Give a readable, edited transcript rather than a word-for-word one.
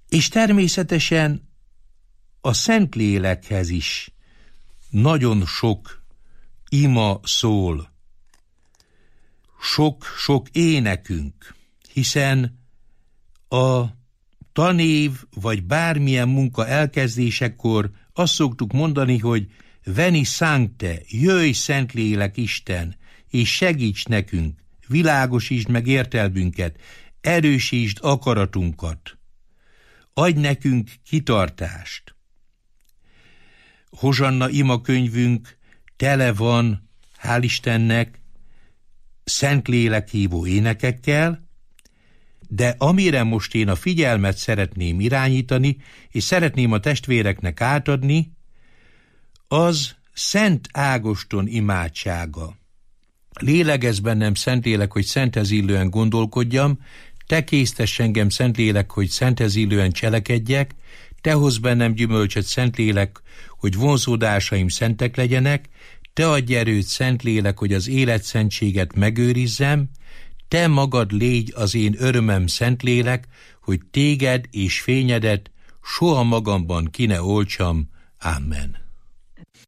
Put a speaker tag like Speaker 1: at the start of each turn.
Speaker 1: És természetesen a Szentlélekhez is nagyon sok ima szól, sok-sok énekünk, hiszen a tanév vagy bármilyen munka elkezdésekor azt szoktuk mondani, hogy Veni Sancte, jöjj Szentlélek Isten, és segíts nekünk, világosítsd meg értelmünket, erősítsd akaratunkat, adj nekünk kitartást. Hozsanna imakönyvünk tele van, hál' Istennek, Szentlélekhívó énekekkel, de amire most én a figyelmet szeretném irányítani, és szeretném a testvéreknek átadni, az Szent Ágoston imádsága. Lélegez bennem, Szentlélek, hogy szenthez illően gondolkodjam, te késztess engem, Szentlélek, hogy szenthez illően cselekedjek, te hozz bennem gyümölcsöt, Szentlélek, hogy vonzódásaim szentek legyenek, te adj erőt, Szentlélek, hogy az életszentséget megőrizzem, te magad légy az én örömem, Szentlélek, hogy téged és fényedet soha magamban ki ne oltsam. Amen.